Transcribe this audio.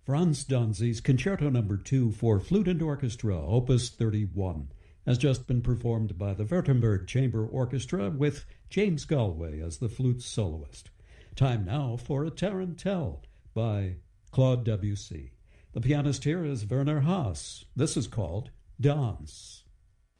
Franz Danzi's Concerto No. 2 for Flute and Orchestra, Opus 31, has just been performed by the Württemberg Chamber Orchestra with James Galway as the flute soloist. Time now for a Tarantelle by Claude Debussy. The pianist here is Werner Haas. This is called Dance.